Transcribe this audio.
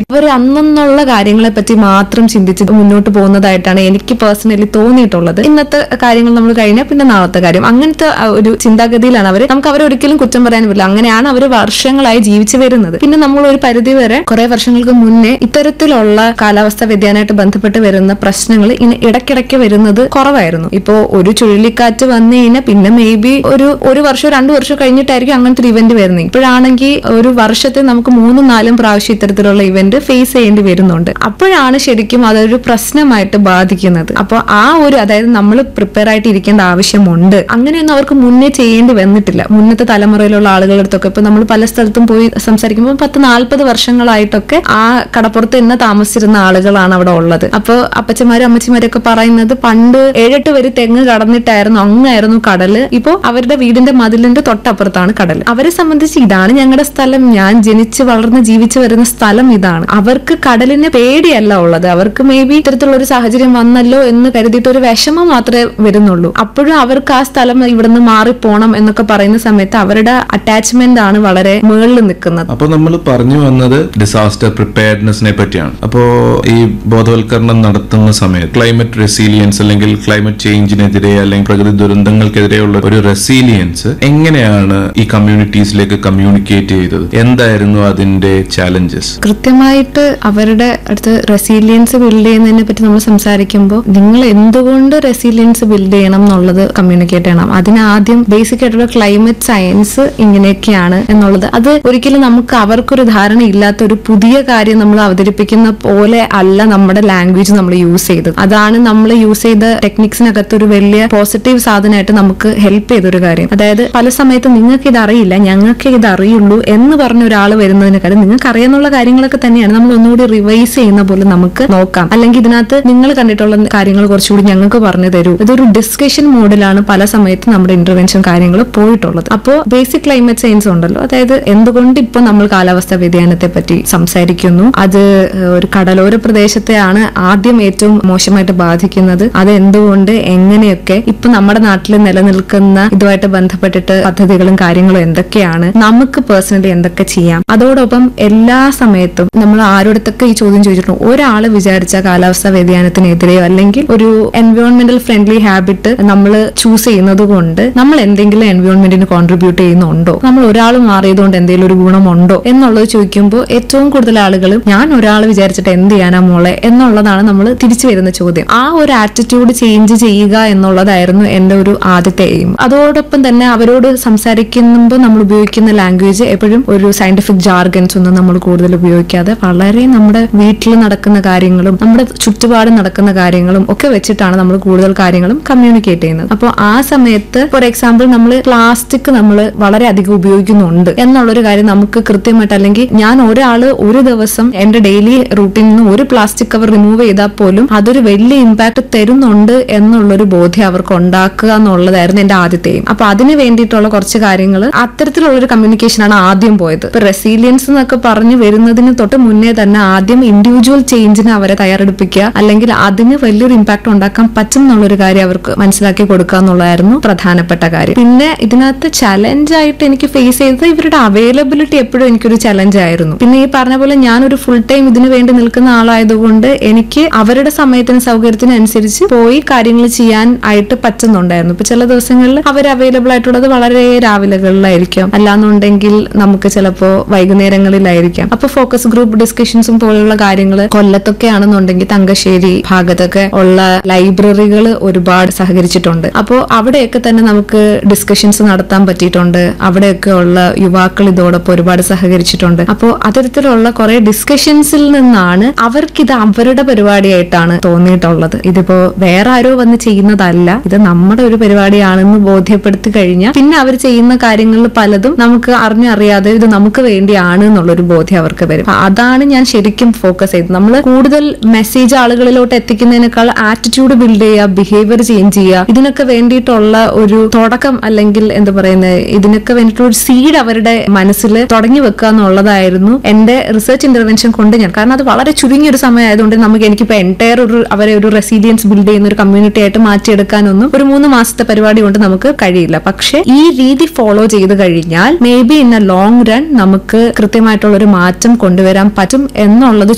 അവർ അന്നുള്ള കാര്യങ്ങളെ പറ്റി മാത്രം ചിന്തിച്ച് മുന്നോട്ട് പോകുന്നതായിട്ടാണ് എനിക്ക് പേഴ്സണലി തോന്നിയിട്ടുള്ളത്. ഇന്നത്തെ കാര്യങ്ങൾ നമ്മൾ കഴിഞ്ഞാൽ പിന്നെ നാളത്തെ കാര്യം, അങ്ങനത്തെ ഒരു ചിന്താഗതിയിലാണ് അവർ. നമുക്ക് അവരെ ഒരിക്കലും കുറ്റം പറയാൻ പറ്റില്ല. അങ്ങനെയാണ് അവർ വർഷങ്ങളായി ജീവിച്ചു വരുന്നത്. പിന്നെ നമ്മൾ ഒരു പരിധി വരെ കുറെ വർഷങ്ങൾക്ക് മുന്നേ ഇത്തരത്തിലുള്ള കാലാവസ്ഥാ വ്യതിയാനമായിട്ട് ബന്ധപ്പെട്ട് വരുന്ന പ്രശ്നങ്ങൾ ഇടയ്ക്കിടയ്ക്ക് വരുന്നത് കുറവായിരുന്നു. ഇപ്പോ ഒരു ചുഴലിക്കാറ്റ് വന്നു കഴിഞ്ഞാൽ പിന്നെ മേ ബി ഒരു വർഷം 2 വർഷം കഴിഞ്ഞിട്ടായിരിക്കും അങ്ങനത്തെ ഒരു ഇവന്റ് വരുന്നത്. ഇപ്പോഴാണെങ്കിൽ ഒരു വർഷത്തെ നമുക്ക് 3-4 പ്രാവശ്യം ഇത്തരത്തിലുള്ള ഇവന്റ് ഫേസ് ചെയ്യേണ്ടി വരുന്നുണ്ട്. അപ്പോഴാണ് ശരിക്കും അതൊരു പ്രശ്നമായിട്ട് ബാധിക്കുന്നത്. അപ്പൊ അതായത് നമ്മൾ പ്രിപ്പയർ ആയിട്ട് ഇരിക്കേണ്ട ആവശ്യമുണ്ട്. അങ്ങനെയൊന്നും അവർക്ക് മുന്നേ ചെയ്യേണ്ടി വന്നിട്ടില്ല. മുന്നത്തെ തലമുറയിലുള്ള ആളുകളുടെ അടുത്തൊക്കെ ഇപ്പൊ നമ്മൾ പല സ്ഥലത്തും പോയി സംസാരിക്കുമ്പോൾ 10-40 വർഷങ്ങളായിട്ടൊക്കെ ആ കടപ്പുറത്ത് തന്നെ താമസിച്ചിരുന്ന ആളുകളാണ് അവിടെ ഉള്ളത്. അപ്പൊ അപ്പച്ചമാരും അമ്മച്ചിമാരൊക്കെ പറയുന്നത് പണ്ട് 7-8 വരെ തെങ്ങ് കടന്നിട്ടായിരുന്നു, അങ്ങായിരുന്നു കടല്. ഇപ്പോ അവരുടെ വീടിന്റെ മതിലിന്റെ തൊട്ടപ്പുറത്താണ് കടൽ. അവരെ സംബന്ധിച്ച് ഇതാണ് ഞങ്ങളുടെ സ്ഥലം, ഞാൻ ജനിച്ച് വളർന്ന് ജീവിച്ചു വരുന്ന സ്ഥലം ഇതാണ്. അവർക്ക് കടലിന് പേടിയല്ല ഉള്ളത്. അവർക്ക് മേ ബി ഇത്തരത്തിലുള്ള ഒരു സാഹചര്യം വന്നല്ലോ എന്ന് കരുതിയിട്ട് ഒരു വിഷമം മാത്രമേ വരുന്നുള്ളൂ. അപ്പോഴും അവർക്ക് ആ സ്ഥലം ഇവിടുന്ന് മാറിപ്പോണം എന്നൊക്കെ പറയുന്ന സമയത്ത് അവരുടെ അറ്റാച്ച്മെന്റ് ആണ് വളരെ മുകളിൽ നിൽക്കുന്നത്. അപ്പൊ നമ്മൾ പറഞ്ഞു വന്നത് ഡിസാസ്റ്റർ പ്രിപ്പയർനെസിനെ പറ്റിയാണ്. അപ്പോ ഈ ബോധവൽക്കരണം നടത്തുന്ന സമയത്ത് ക്ലൈമറ്റ് റെസീലിയൻസ് അല്ലെങ്കിൽ ക്ലൈമറ്റ് ചേഞ്ചിനെതിരെ അല്ലെങ്കിൽ പ്രകൃതി ദുരന്തങ്ങൾക്കെതിരെയുള്ള ഒരു റെസീലിയൻസ് എങ്ങനെയാണ് ഈ കമ്മ്യൂണിറ്റീസിലേക്ക് കമ്മ്യൂണിക്കേറ്റ് ചെയ്തത്? എന്തായിരുന്നു അതിന്റെ ചാലഞ്ചസ്? കൃത്യമായിട്ട് അവരുടെ അടുത്ത് റെസീലിയൻസ് ബിൽഡ് ചെയ്യുന്നതിനെ പറ്റി നമ്മൾ സംസാരിക്കുമ്പോൾ നിങ്ങൾ എന്തുകൊണ്ട് റെസീലിയൻസ് ബിൽഡ് ചെയ്യണം എന്നുള്ളത് കമ്മ്യൂണിക്കേറ്റ് ചെയ്യണം. അതിനാദ്യം ബേസിക് ആയിട്ടുള്ള ക്ലൈമറ്റ് സയൻസ് ഇങ്ങനെയൊക്കെയാണ് എന്നുള്ളത്. അത് ഒരിക്കലും നമുക്ക് അവർക്കൊരു ധാരണ ഇല്ലാത്ത ഒരു പുതിയ കാര്യം നമ്മൾ അവതരിപ്പിക്കുന്ന പോലെ അല്ല നമ്മുടെ ലാംഗ്വേജ് നമ്മൾ യൂസ് ചെയ്തത്. അതാണ് നമ്മൾ യൂസ് ചെയ്ത ടെക്നിക്സിനകത്ത് ഒരു വലിയ പോസിറ്റീവ് സാധനമായിട്ട് നമുക്ക് ഹെൽപ്പ് ചെയ്തൊരു കാര്യം. അതായത് പല സമയത്ത് നിങ്ങൾക്ക് ഇത് അറിയില്ല, ഞങ്ങൾക്ക് ഇത് അറിയുള്ളൂ എന്ന് പറഞ്ഞ ഒരാൾ വരുന്നതിനേക്കാളും നിങ്ങൾക്ക് അറിയാനുള്ള കാര്യങ്ങളൊക്കെ തന്നെയാണ് നമ്മൾ ഒന്നുകൂടി റിവൈസ് ചെയ്യുന്ന പോലെ നമുക്ക് നോക്കാം. അല്ലെങ്കിൽ ഇതിനകത്ത് നിങ്ങൾ കണ്ടിട്ടുള്ള കാര്യങ്ങൾ കുറച്ചുകൂടി ഞങ്ങൾക്ക് പറഞ്ഞു തരൂ. ഇതൊരു ഡിസ്കഷൻ മോഡിലാണ് പല സമയത്ത് നമ്മുടെ ഇന്റർവെൻഷൻ കാര്യങ്ങൾ പോയിട്ടുള്ളത്. അപ്പോൾ ബേസിക് ക്ലൈമറ്റ് സയൻസ് ഉണ്ടല്ലോ, അതായത് എന്തുകൊണ്ട് ഇപ്പൊ നമ്മൾ കാലാവസ്ഥാ വ്യതിയാനത്തെ പറ്റി സംസാരിക്കുന്നു, അത് ഒരു കടലോര പ്രദേശത്തെയാണ് ആദ്യം ഏറ്റവും മോശമായിട്ട് ബാധിക്കുന്നത്, അത് എന്തുകൊണ്ട്, എങ്ങനെയൊക്കെ ഇപ്പൊ നമ്മുടെ നാട്ടിൽ നിലനിൽക്കുന്ന ഇതുമായിട്ട് ബന്ധപ്പെട്ടിട്ട് പദ്ധതികളും കാര്യങ്ങളും എന്തൊക്കെയാണ്, നമുക്ക് പേഴ്സണലി എന്തൊക്കെ ചെയ്യാം. അതോടൊപ്പം എല്ലാ സമയത്തും നമ്മൾ ആരോടത്തൊക്കെ ഈ ചോദ്യം ചോദിച്ചിട്ടുണ്ട്, ഒരാൾ വിചാരിച്ച കാലാവസ്ഥാ വ്യതിയാനത്തിനെതിരെയോ അല്ലെങ്കിൽ ഒരു എൻവയോൺമെന്റൽ ഫ്രണ്ട്ലി ഹാബിറ്റ് നമ്മൾ ചൂസ് ചെയ്യുന്നത് കൊണ്ട് നമ്മൾ എന്തെങ്കിലും എൻവയോൺമെന്റിന് കോൺട്രിബ്യൂട്ട് ചെയ്യുന്നുണ്ടോ, നമ്മൾ ഒരാൾ മാറിയതുകൊണ്ട് എന്തെങ്കിലും ഒരു ഗുണമുണ്ടോ എന്നുള്ളത് ചോദിക്കുമ്പോൾ ഏറ്റവും കൂടുതൽ ആളുകൾ ഞാൻ ഒരാൾ വിചാരിച്ചിട്ട് എന്ത് ചെയ്യാനാ മോളെ എന്നുള്ളതാണ് നമ്മൾ തിരിച്ചു വരുന്ന ചോദ്യം. ആ ഒരു ആറ്റിറ്റ്യൂഡ് ചേഞ്ച് ചെയ്യുക എന്നുള്ളതായിരുന്നു എന്റെ ഒരു ആദ്യത്തെ എയിം. അതോടൊപ്പം തന്നെ അവരോട് സംസാരിക്കുമ്പോൾ നമ്മൾ ഉപയോഗിക്കുന്ന ലാംഗ്വേജ് എപ്പോഴും ഒരു സയന്റിഫിക് ജാർഗൻസ് ഒന്നും നമ്മൾ കൂടുതൽ ഉപയോഗിക്കാതെ വളരെ നമ്മുടെ വീട്ടിൽ നടക്കുന്ന കാര്യങ്ങളും നമ്മുടെ ചുറ്റുപാട് നടക്കുന്ന കാര്യങ്ങളും ഒക്കെ വെച്ചിട്ടാണ് നമ്മൾ കൂടുതൽ കാര്യങ്ങളും കമ്മ്യൂണിക്കേറ്റ് ചെയ്യുന്നത്. അപ്പോൾ ആ സമയത്ത് ഫോർ എക്സാമ്പിൾ നമ്മൾ പ്ലാസ്റ്റിക് നമ്മൾ വളരെ അധികം ഉപയോഗിക്കുന്നുണ്ട് എന്നുള്ളൊരു കാര്യം നമുക്ക് കൃത്യമായിട്ട്, അല്ലെങ്കിൽ ഞാൻ ഒരു ദിവസം എന്റെ ഡെയിലി റൂട്ടീനിൽ നിന്ന് ഒരു പ്ലാസ്റ്റിക് കവർ റിമൂവ് ചെയ്താൽ പോലും അതൊരു വലിയ ഇമ്പാക്ട് തരുന്നുണ്ട് എന്നുള്ളൊരു ബോധ്യം അവർക്ക് ഉണ്ടാക്കുക എന്നുള്ളതായിരുന്നു എന്റെ ആദ്യത്തെയും. അപ്പൊ അതിന് വേണ്ടിയിട്ടുള്ള കുറച്ച് കാര്യങ്ങൾ അത്തരത്തിലുള്ള ഒരു കമ്മ്യൂണിക്കേഷൻ ആണ് ആദ്യം പോയത്. ഇപ്പൊ റെസീലിയൻസ് എന്നൊക്കെ പറഞ്ഞു വരുന്നതിന് തൊട്ട് മുന്നേ തന്നെ ആദ്യം ഇൻഡിവിജ്വൽ ചേഞ്ചിന് അവരെ തയ്യാറെടുപ്പിക്കുക, അല്ലെങ്കിൽ അതിന് വലിയൊരു ഇമ്പാക്ട് ഉണ്ടാക്കാൻ പറ്റും എന്നുള്ളൊരു കാര്യം അവർക്ക് മനസ്സിലാക്കി കൊടുക്കുക എന്നുള്ളതായിരുന്നു പ്രധാനപ്പെട്ട കാര്യം. പിന്നെ ഇതിനകത്ത് ചലഞ്ച് ആയിട്ട് എനിക്ക് ഫേസ് ചെയ്തത് ഇവരുടെ അവൈലബിലിറ്റി എപ്പോഴും എനിക്കൊരു ചലഞ്ച് ആയിരുന്നു. പിന്നെ ഈ പറഞ്ഞ പോലെ ഞാനൊരു ഫുൾ ടൈം ഇതിനു വേണ്ടി നിൽക്കുന്ന ആളായതുകൊണ്ട് എനിക്ക് അവരുടെ സമയത്തിന് സൗകര്യത്തിന് അനുസരിച്ച് പോയി കാര്യങ്ങൾ ചെയ്യാൻ ആയിട്ട് പറ്റുന്നുണ്ടായിരുന്നു. ഇപ്പൊ ചില ദിവസങ്ങളിൽ അവർ അവൈലബിൾ ആയിട്ടുള്ളത് വളരെ രാവിലെകളിലായിരിക്കും, അല്ലാന്നുണ്ടെങ്കിൽ നമുക്ക് ചിലപ്പോ വൈകുന്നേരങ്ങളിലായിരിക്കാം. അപ്പൊ ഫോക്കസ് ഗ്രൂപ്പ് ഡിസ്കഷൻസും പോലെയുള്ള കാര്യങ്ങൾ കൊല്ലത്തൊക്കെ ആണെന്നുണ്ടെങ്കിൽ തങ്കശ്ശേരി ഭാഗത്തൊക്കെ ഉള്ള ലൈബ്രറികൾ ഒരുപാട് സഹകരിച്ചിട്ടുണ്ട്. അപ്പോൾ അവിടെയൊക്കെ തന്നെ നമുക്ക് ഡിസ്കഷൻസ് നടത്താൻ പറ്റിയിട്ടുണ്ട്. അവിടെയൊക്കെ ഉള്ള യുവാക്കൾ ഇതോടൊപ്പം ഒരുപാട് സഹകരിച്ചിട്ടുണ്ട്. അപ്പോൾ അത്തരത്തിലുള്ള കുറെ ഡിസ്കഷൻസിൽ നിന്നാണ് അവർക്കിത് അവരുടെ പരിപാടിയായിട്ടാണ് തോന്നിയിട്ടുള്ളത്. ഇതിപ്പോ വേറെ ആരോ വന്ന് ചെയ്യുന്നതല്ല, ഇത് നമ്മുടെ ഒരു പരിപാടിയാണെന്ന് ബോധ്യപ്പെടുത്തി കഴിഞ്ഞാൽ പിന്നെ അവർ ചെയ്യുന്ന കാര്യങ്ങളിൽ പലതും നമുക്ക് അറിഞ്ഞറിയാതെ ഇത് നമുക്ക് വേണ്ടിയാണ് എന്നുള്ളൊരു ബോധ്യം അവർക്ക് വരും. അതാണ് ഞാൻ ശരിക്കും ഫോക്കസ് ചെയ്തത്. നമ്മൾ കൂടുതൽ മെസ്സേജ് ആളുകളിലോട്ട് എത്തിക്കുന്നതിനേക്കാൾ ആറ്റിറ്റ്യൂഡ് ബിൽഡ് ചെയ്യുക, ബിഹേവിയർ ചേഞ്ച് ചെയ്യുക, ഇതിനൊക്കെ വേണ്ടിയിട്ടുള്ള ഒരു തുടക്കം, അല്ലെങ്കിൽ എന്താ പറയുന്നത്, ഇതിനൊക്കെ വേണ്ടിയിട്ടുള്ള ഒരു സീഡ് അവരുടെ മനസ്സിൽ തുടങ്ങി വെക്കുക എന്നുള്ളതായിരുന്നു എന്റെ റിസർച്ച് ഇന്റർവെൻഷൻ കൊണ്ട് ഞാൻ. കാരണം അത് വളരെ ചുരുങ്ങിയൊരു സമയം ആയതുകൊണ്ട് എനിക്കിപ്പോ എൻറ്റയർ അവരെ ഒരു റെസീലിയൻസ് ബിൽഡ് ചെയ്യുന്ന ഒരു കമ്മ്യൂണിറ്റി ആയിട്ട് മാറ്റിയെടുക്കാനൊന്നും ഒരു 3 മാസത്തെ പരിപാടി കൊണ്ട് നമുക്ക് കഴിയില്ല. പക്ഷെ ഈ രീതി ഫോളോ ചെയ്ത് കഴിഞ്ഞാൽ may be in A long run നമുക്ക് കൃത്യമായിട്ടുള്ള ഒരു മാറ്റം കൊണ്ടുവരാൻ പറ്റും എന്നുള്ളത്